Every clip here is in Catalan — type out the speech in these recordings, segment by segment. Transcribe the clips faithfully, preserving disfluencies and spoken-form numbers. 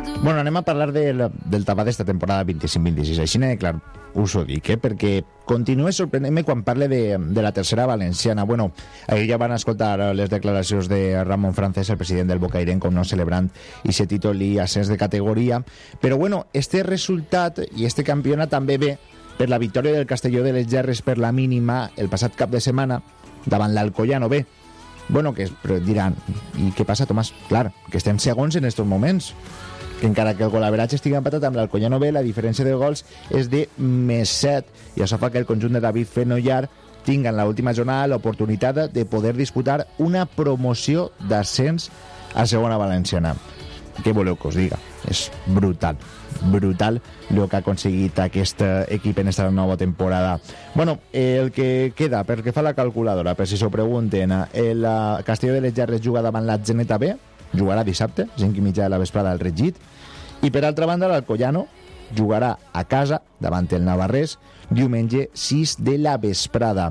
Bueno, anem a parlar del, del tapat d'esta temporada vint-i-cinc vint-i-sis. Així, clar, us ho dic, eh? Perquè continua sorprenent-me quan parle de, de la tercera valenciana. Bueno, ahir ja van escoltar les declaracions de Ramon Francés, el president del Bocairent, com no celebrant i se títol i ascens de categoria. Però, bueno, este resultat i este campionat també ve per la victòria del Castelló de les Gerres per la mínima el passat cap de setmana davant l'Alcoyano B. Bueno, que diran, i què passa, Tomàs? Clar, que estem segons en estos moments, que encara que el golaveratge estigui empatat amb l'Alcoyano B, la diferència de gols és de més set, i això fa que el conjunt de David Fenollar tinga en l'última jornada l'oportunitat de poder disputar una promoció d'ascens a segona valenciana. Què voleu que us diga? És brutal, brutal el que ha aconseguit aquest equip en aquesta nova temporada. Bueno, el que queda, per que fa la calculadora, per si s'ho pregunten, el Castelló de les Gerres juga davant la Zeneta B, jugarà dissabte, cinc i mitja de la vesprada al Regit, i per altra banda l'Alcoyano jugarà a casa davant el Navarrés diumenge sis de la vesprada.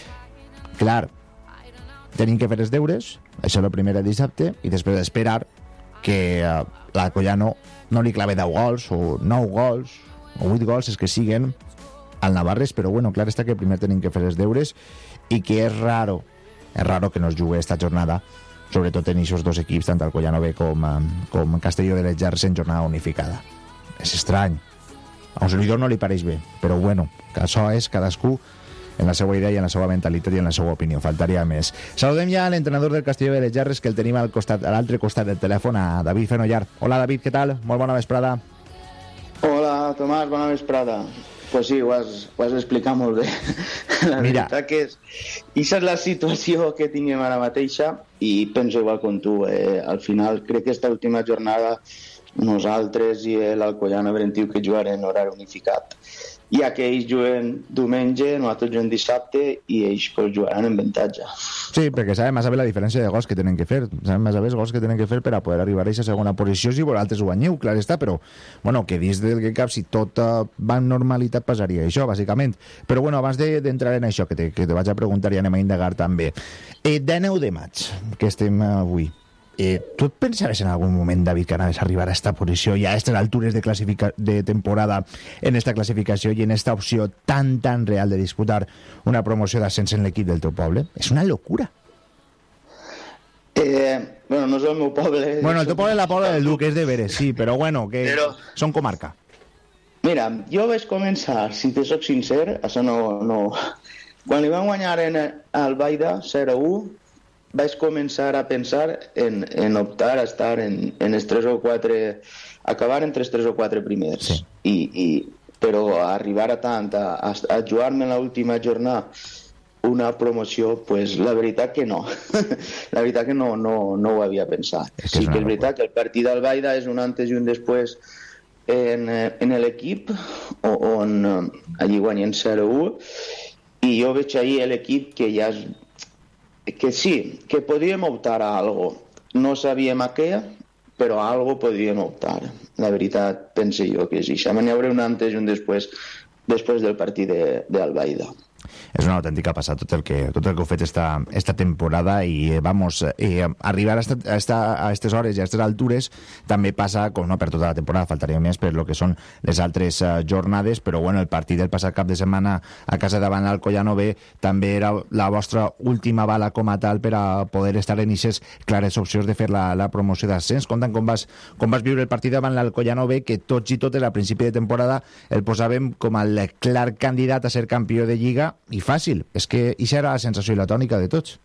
Clar, tenim que fer els deures, això és el primer dissabte, i després esperar que uh, l'Alcoyano no li clave deu gols o nou gols o vuit gols, és que siguen al Navarrés, però bueno, clar està que primer tenim que fer els deures i que és raro, és raro que no es jugui esta jornada, sobretot en aquests dos equips, tant Alcoyano B com, com Castelló de les Gerres en jornada unificada. És estrany. A un seguidor no li pareix bé, però bueno, que això és cadascú en la seva idea i en la seva mentalitat i en la seva opinió, faltaria més. Saludem ja a l'entrenador del Castelló de les Gerres, que el tenim al costat, a l'altre costat del telèfon, a David Fenollar. Hola, David, què tal? Molt bona vesprada. Hola, Tomàs, bona vesprada. Pues sí, ho has, ho has explicat molt bé. La Mira. veritat que és... Ixa és la situació que tinguem ara mateixa i penso igual com tu. Eh, al final crec que esta última jornada nosaltres i l'Alcoyano Berentiu que jugarem en horari unificat. Ja que ells juguen diumenge, nosaltres juguem dissabte i ells pues, jugaran en avantatge. Sí, perquè sabem més a bé la diferència de gols que tenen que fer. Sabem més a bé els gols que tenen que fer per a poder arribar a aquesta segona posició si vosaltres ho guanyeu, clar està, però bueno, que dins del que cap, si tot uh, va en normalitat passaria això, bàsicament. Però bueno, abans d'entrar de, en això, que te, que te vaig a preguntar i anem a indagar també. Eh, dinou de maig, que estem avui, Eh, tu et pensaves en algun moment, David, que anaves a arribar a esta posició i a aquestes altures de, de temporada en esta classificació i en esta opció tan, tan real de disputar una promoció d'ascens en l'equip del teu poble? És una locura. Eh, bueno, no és el meu poble. Bueno, el teu poble és la Pobla del Duc, és de veres, sí, però bueno, que però... són comarca. Mira, jo vaig començar, si te soc sincer, això no... no... Quan li van guanyar en Albaida zero a u, vaig començar a pensar en, en optar a estar en, en els tres o quatre, acabar entre els tres o quatre primers. Sí. I, i, però arribar a tant, a, a, a jugar-me en l'última jornada una promoció, pues la veritat que no. La veritat que no, no, no ho havia pensat. És que sí que és locura. veritat que el partit d'Albaida és un antes i un després en, en l'equip, on allí guanyen zero a u, i jo veig ahir l'equip que ja és que sí, que podíem optar a algo. No sabíem a què, però a algo podíem optar. La veritat, pense jo que sí. N'hi haurà un antes i un després, després del partit d'Albaida. És una autèntica passada tot el que, tot el que heu fet esta, esta temporada i, eh, vamos, eh, arribar a, esta, a, esta, a aquestes hores i a aquestes altures també passa, com no per tota la temporada, faltaria més per lo que són les altres uh, jornades, però bueno, el partit del passat cap de setmana a casa davant l'Alcoyano B també era la vostra última bala com a tal per a poder estar en aquestes clares opcions de fer la, la promoció d'ascens. Comptant com vas, com vas viure el partit davant l'Alcoyano B, que tots i totes a principi de temporada el posàvem com el clar candidat a ser campió de Lliga, i fàcil, és que això era la sensació i la tònica de tots.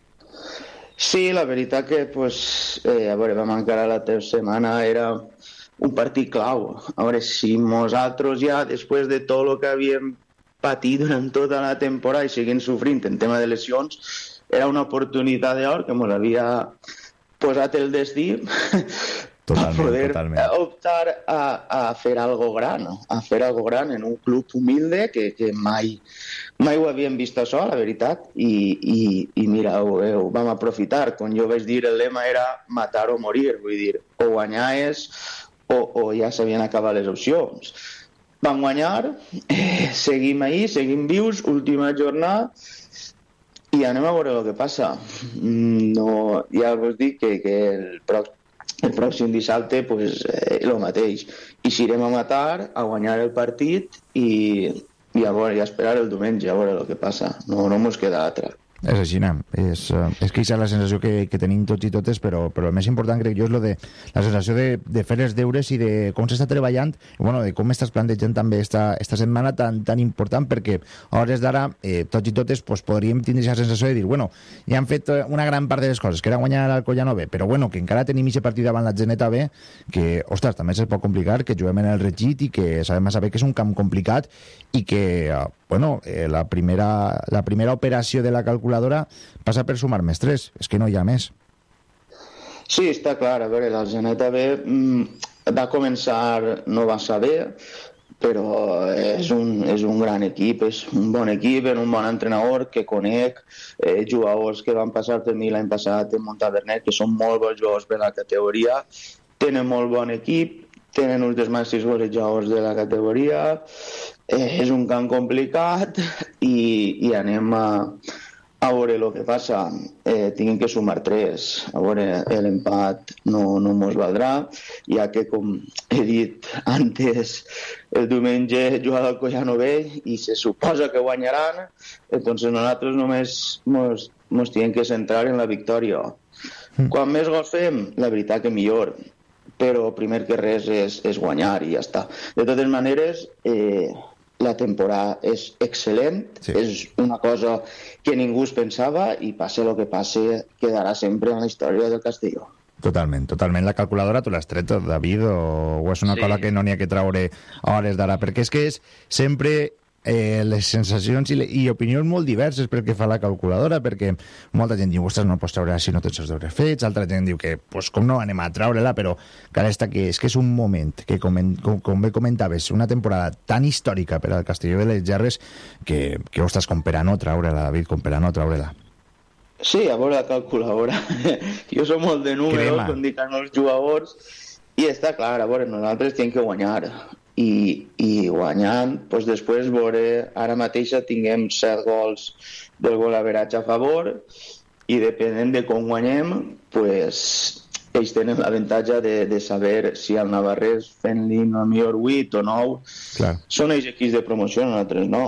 Sí, la veritat que pues, eh, a veure, vam encarar la tercera setmana, era un partit clau. A veure, si nosaltres ja, després de tot el que havíem patit durant tota la temporada i seguint sofrint en tema de lesions, era una oportunitat d'or que ens havia posat el destí Totalment, a poder totalment. optar a, a fer algo gran, a fer algo gran en un club humilde que, que mai, mai ho havíem vist això, la veritat, i, i, i mira, ho, ho vam aprofitar. Quan jo vaig dir el lema era matar o morir, vull dir, o guanyar és o, o ja s'havien acabat les opcions. Vam guanyar, eh, seguim ahí, seguim vius, última jornada, i anem a veure el que passa. No, ja vos dic que, que el pròxim el pròxim dissabte pues, eh, el mateix. I si irem a matar, a guanyar el partit i, i a veure, i a esperar el diumenge, a veure el que passa. No, no mos queda altra. És així, no? És, uh, és que és la sensació que, que tenim tots i totes, però, però el més important crec jo és lo de, la sensació de, de fer els deures i de com s'està treballant, i bueno, de com estàs plantejant també esta, esta setmana tan, tan important, perquè a hores d'ara eh, tots i totes pues, podríem tindre aquesta sensació de dir, bueno, ja han fet una gran part de les coses, que era guanyar l'Alcoyano B, però bueno, que encara tenim aquest partit davant la Geneta B, que, ostres, també se'ls pot complicar, que juguem en el Regit i que sabem a saber que és un camp complicat i que, uh, bueno, eh, la, primera, la primera operació de la calculadora passa per sumar més tres, és que no hi ha més. Sí, està clar, a veure, la Geneta B mm, va començar, no va saber, però és un, és un gran equip, és un bon equip, un bon entrenador que conec, eh, jugadors que van passar per mi l'any passat en Montavernet, que són molt bons jugadors per la categoria, tenen molt bon equip, tenen uns dels màxims golejadors de la categoria, eh, és un camp complicat i, i anem a, a veure el que passa. Eh, tinguem que sumar tres. A veure, l'empat no, no mos valdrà, ja que, com he dit antes, el diumenge juga l'Alcoyano B i se suposa que guanyaran, entonces nosaltres només mos, mos tinguem que centrar en la victòria. Mm. Quan més gols fem, la veritat que millor, però primer que res és, és guanyar i ja està. De totes maneres, eh, la temporada és excel·lent, sí. És una cosa que ningú es pensava i passe el que passe, quedarà sempre en la història del Castelló. Totalment, totalment. La calculadora tu l'has tret, David, o, o és una sí. cosa que no n'hi ha que traure a hores d'ara? Perquè és que és sempre eh, les sensacions i, le, i opinions molt diverses pel que fa a la calculadora, perquè molta gent diu, ostres, no pots treure si no tens els deures fets, altra gent diu que, pues, com no anem a treure-la, però clar està que és que és un moment que, com, com, com bé comentaves, una temporada tan històrica per al Castelló de les Gerres que, que ostres, com per a no treure-la, David, com per a no treure-la. Sí, a veure la calculadora. Jo soc molt de números, com diuen els jugadors, i està clar, a veure, nosaltres tenim que guanyar. I, i guanyant, doncs després veure, ara mateix tinguem set gols del gol average a favor i depenent de com guanyem, pues, ells tenen l'avantatge de, de saber si el Navarrés fent-li no millor vuit o nou. Clar. Són ells equips de promoció, nosaltres no.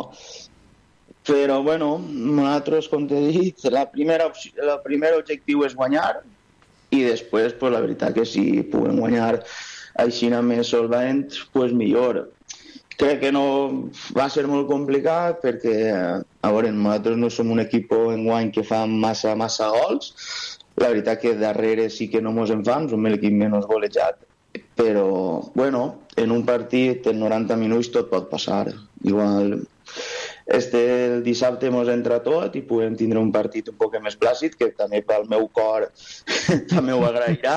Però, bueno, nosaltres, com t'he dit, la primera, el primer objectiu és guanyar i després, pues, la veritat que si puguem guanyar així més solvent, pues millor. Crec que no va ser molt complicat perquè, a veure, nosaltres no som un equip enguany que fa massa, massa gols. La veritat que darrere sí que no mos en fan, som l'equip menys golejat. Però, bueno, en un partit, en noranta minuts, tot pot passar. Igual, este el dissabte mos entra tot i podem tindre un partit un poc més plàcid, que també pel meu cor també ho agrairà.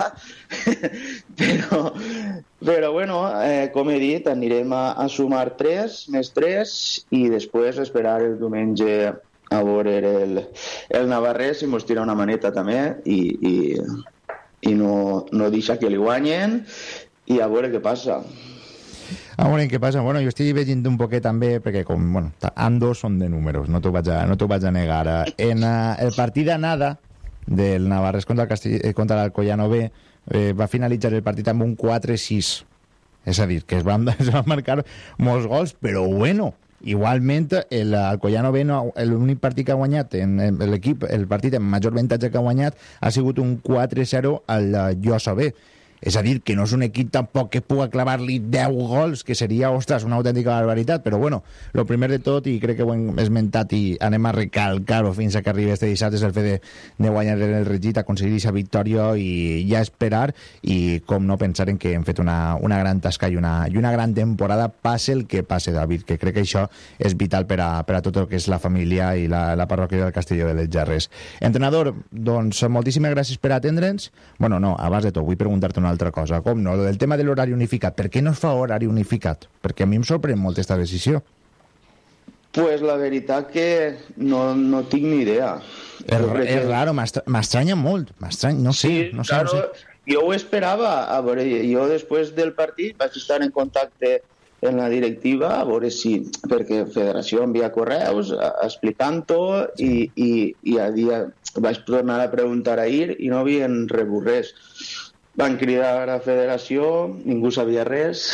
però, però bueno, eh, com he dit, anirem a, a sumar tres, més tres, i després esperar el diumenge a veure el, el Navarrés i mos tira una maneta també i, i, i no, no deixa que li guanyen i a veure què passa. A veure què passa. Bueno, jo estic veient un poquet també, perquè com, bueno, ambos són de números, no t'ho vaig, no vaig a negar. En uh, el partit d'anada del Navarrés contra, el Castell, contra l'Alcoyano B eh, va finalitzar el partit amb un quatre sis. És a dir, que es van, es van marcar molts gols, però bueno, igualment l'Alcoyano B, no, l'únic partit que ha guanyat en, en l'equip, el partit amb major avantatge que ha guanyat ha sigut un quatre zero al Llosa B. És a dir, que no és un equip tampoc que pugui clavar-li deu gols, que seria, ostres, una autèntica barbaritat, però bueno, el primer de tot, i crec que ho hem esmentat i anem a recalcar-ho fins a que arribi este dissabte, és el fet de, de guanyar el Regit, aconseguir aquesta victòria i ja esperar, i com no pensar en que hem fet una, una gran tasca i una, i una gran temporada, passe el que passe, David, que crec que això és vital per a, per a tot el que és la família i la, la parròquia del Castelló de les Gerres. Entrenador, doncs moltíssimes gràcies per atendre'ns. Bueno, no, abans de tot, vull preguntar-te una altra cosa, com no, el tema de l'horari unificat, per què no es fa horari unificat? Perquè a mi em sorprèn molt aquesta decisió. Pues la veritat que no, no tinc ni idea. És, és que... raro, m'estranya molt, m'estranya, no sé, sí, no sé, claro, no sé. Jo ho esperava, a veure, jo després del partit vaig estar en contacte en la directiva, a veure si, perquè Federació envia correus explicant-ho i, i, i a dia vaig tornar a preguntar ahir i no havien rebut res. van cridar a la federació, ningú sabia res,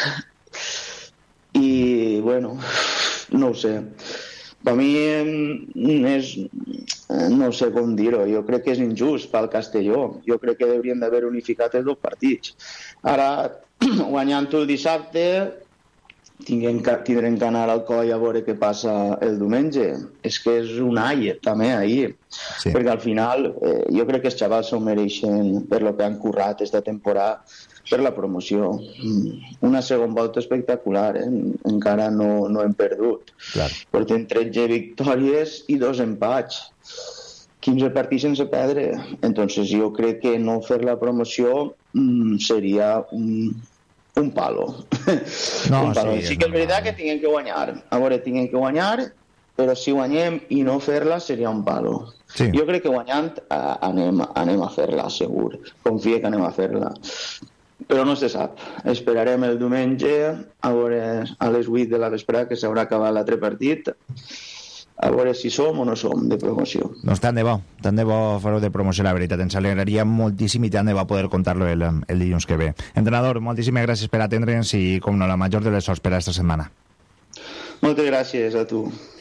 i, bueno, no ho sé. Per mi és, no sé com dir-ho, jo crec que és injust pel Castelló. Jo crec que haurien d'haver unificat els dos partits. Ara, guanyant-ho el dissabte, tindrem que, tindrem que anar al coll a veure què passa el diumenge. És que és un all, també, ahir. Sí. Perquè al final, eh, jo crec que els xavals s'ho mereixen per lo que han currat esta temporada per la promoció. Una segona volta espectacular, eh? Encara no, no hem perdut. Clar. Portem tretze victòries i dos empats. quinze partits sense perdre. Entonces jo crec que no fer la promoció mm, seria un, un palo. No, un palo. Sí, sí que és veritat que tinguem que guanyar. A veure, tinguem que guanyar, però si guanyem i no fer-la seria un palo. Sí. Jo crec que guanyant eh, anem, anem a fer-la, segur. Confia que anem a fer-la. Però no se sap. Esperarem el diumenge a veure a les vuit de la vesprada que s'haurà acabat l'altre partit, a veure si som o no som de promoció. Doncs tant de bo, tant de bo fareu de promoció, la veritat. Ens alegraria moltíssim i tant de bo poder contar-lo el, el dilluns que ve. Entrenador, moltíssimes gràcies per atendre'ns i, com no, la major de les sorts per aquesta setmana. Moltes gràcies a tu.